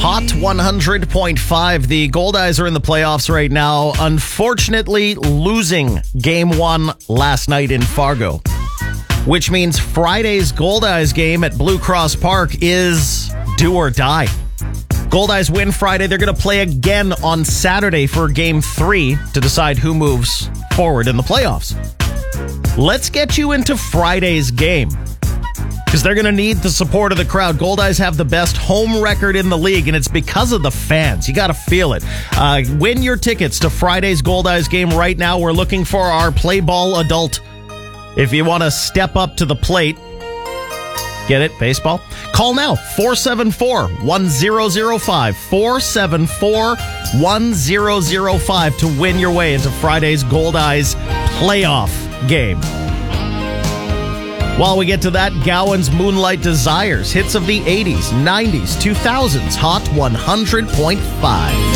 Hot 100.5. The Goldeyes are in the playoffs right now, unfortunately losing Game 1 last night in Fargo, which means Friday's Goldeyes game at Blue Cross Park is do or die. Goldeyes win Friday. They're going to play again on Saturday for Game 3 to decide who moves forward in the playoffs. Let's get you into Friday's game, because they're going to need the support of the crowd. Goldeyes have the best home record in the league, and it's because of the fans. You got to feel it. Win your tickets to Friday's Goldeyes game right now. We're looking for our play ball adult. If you want to step up to the plate, get it, baseball? Call now, 474-1005, 474-1005 to win your way into Friday's Goldeyes playoff game. While we get to that, Gowan's Moonlight Desires, hits of the 80s, 90s, 2000s, Hot 100.5.